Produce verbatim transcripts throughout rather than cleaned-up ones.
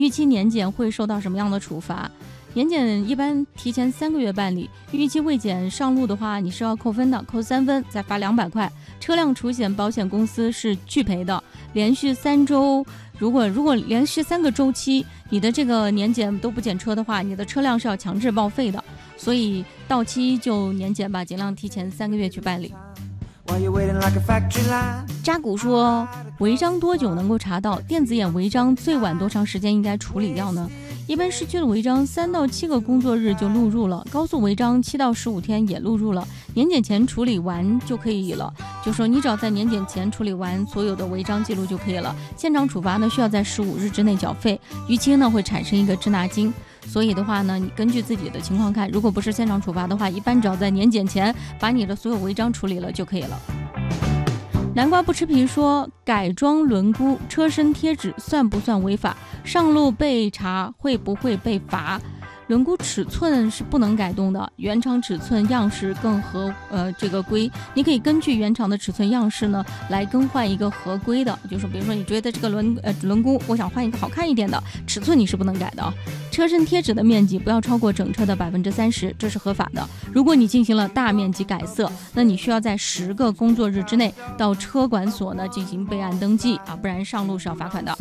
逾期年检会受到什么样的处罚？年检一般提前三个月办理，逾期未检上路的话，你是要扣分的，扣三分再罚两百块。车辆储险保险公司是拒赔的，连续三周，如果如果连续三个周期，你的这个年检都不检车的话，你的车辆是要强制报废的。所以到期就年检吧，尽量提前三个月去办理。扎古说，违章多久能够查到？电子眼违章最晚多长时间应该处理掉呢？一般市区的违章三到七个工作日就录入了，高速违章七到十五天也录入了，年检前处理完就可以了。就说你只要在年检前处理完所有的违章记录就可以了。现场处罚呢，需要在十五日之内缴费，逾期呢会产生一个滞纳金。所以的话呢，你根据自己的情况看，如果不是现场处罚的话，一般只要在年检前把你的所有违章处理了就可以了。南瓜不吃皮说，改装轮毂、车身贴纸算不算违法？上路被查会不会被罚？轮毂尺寸是不能改动的，原厂尺寸样式更合呃这个规，你可以根据原厂的尺寸样式呢来更换一个合规的，就是比如说你觉得这个轮呃轮毂我想换一个好看一点的尺寸，你是不能改的。车身贴纸的面积不要超过整车的百分之三十，这是合法的。如果你进行了大面积改色，那你需要在十个工作日之内到车管所呢进行备案登记啊，不然上路是要罚款的。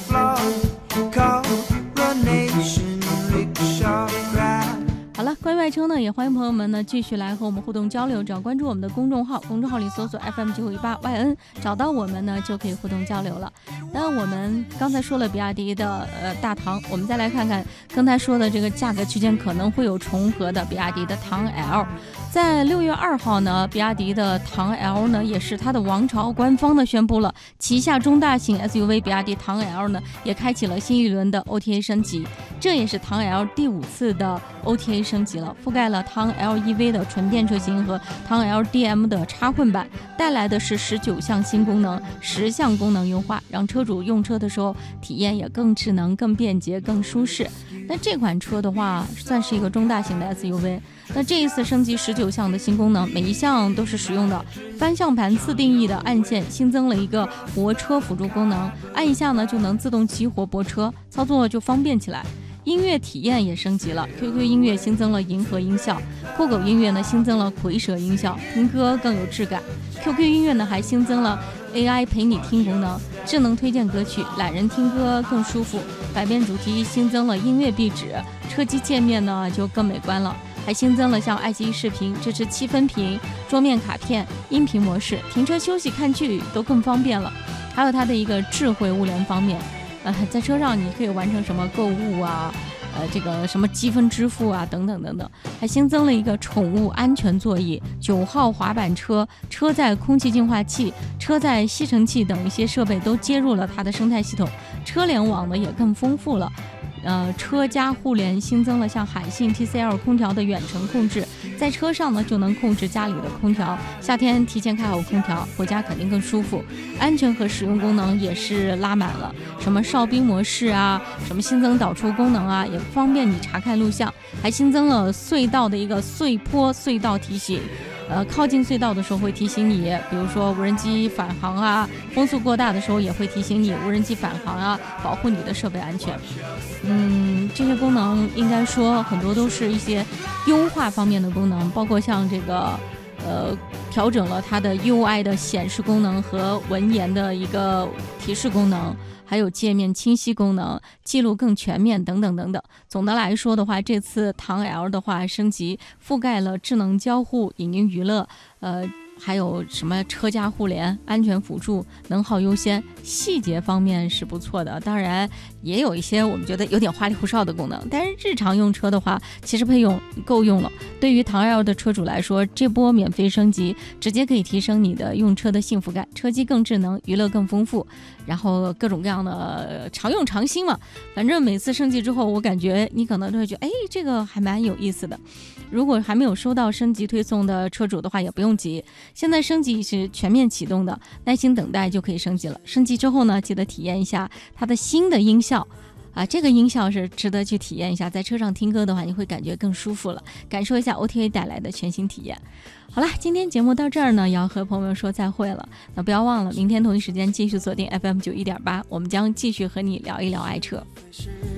好了，关于爱车呢，也欢迎朋友们呢继续来和我们互动交流。只要关注我们的公众号，公众号里搜索 F M 九五一八 Y N， 找到我们呢就可以互动交流了。那我们刚才说了比亚迪的呃大唐，我们再来看看刚才说的这个价格区间可能会有重合的比亚迪的唐 L。在六月二号呢，比亚迪的唐 L 呢也是它的王朝官方的宣布了，旗下中大型 S U V 比亚迪唐 L 呢也开启了新一轮的 O T A 升级，这也是唐 L 第五次的 O T A 升级了，覆盖了唐 L E V 的纯电车型和唐 L D M 的插混版，带来的是十九项新功能，十项功能优化，让车主用车的时候体验也更智能、更便捷、更舒适。那这款车的话，算是一个中大型的 S U V。那这一次升级十九项的新功能，每一项都是实用的。方向盘自定义的按键新增了一个泊车辅助功能，按一下呢就能自动激活泊车，操作就方便起来。音乐体验也升级了 ，Q Q 音乐新增了银河音效，酷狗音乐呢新增了蝰蛇音效，听歌更有质感。Q Q 音乐呢还新增了 A I 陪你听功能，智能推荐歌曲，懒人听歌更舒服。百变主题新增了音乐壁纸，车机界面呢就更美观了。还新增了像爱奇艺视频支持七分屏、桌面卡片、音频模式，停车休息看剧都更方便了。还有它的一个智慧物联方面，呃，在车上你可以完成什么购物啊，呃，这个什么积分支付啊，等等等等。还新增了一个宠物安全座椅、九号滑板车、车载空气净化器、车载吸尘器等一些设备都接入了它的生态系统，车联网呢也更丰富了。呃，车家互联新增了像海信 T C L 空调的远程控制，在车上呢就能控制家里的空调，夏天提前开好空调，回家肯定更舒服。安全和使用功能也是拉满了，什么哨兵模式啊，什么新增导出功能啊，也方便你查看录像，还新增了隧道的一个碎坡隧道提醒。呃，靠近隧道的时候会提醒你，比如说无人机返航啊，风速过大的时候也会提醒你无人机返航啊，保护你的设备安全。嗯，这些功能应该说很多都是一些优化方面的功能，包括像这个呃调整了它的 U I 的显示功能和文言的一个提示功能，还有界面清晰功能、记录更全面等等等等。总的来说的话，这次唐 L 的话升级覆盖了智能交互、影音娱乐，呃。还有什么车家互联、安全辅助、能耗优先，细节方面是不错的。当然也有一些我们觉得有点花里胡哨的功能，但是日常用车的话，其实配用够用了。对于唐 L 的车主来说，这波免费升级直接可以提升你的用车的幸福感，车机更智能，娱乐更丰富，然后各种各样的常用常新嘛。反正每次升级之后，我感觉你可能都会觉得，哎，这个还蛮有意思的。如果还没有收到升级推送的车主的话，也不用急，现在升级是全面启动的，耐心等待就可以升级了。升级之后呢，记得体验一下它的新的音效啊，这个音效是值得去体验一下，在车上听歌的话，你会感觉更舒服了，感受一下 O T A 带来的全新体验。好了，今天节目到这儿呢，也要和朋友们说再会了。那不要忘了，明天同一时间继续锁定 F M 九十一点八，我们将继续和你聊一聊爱车。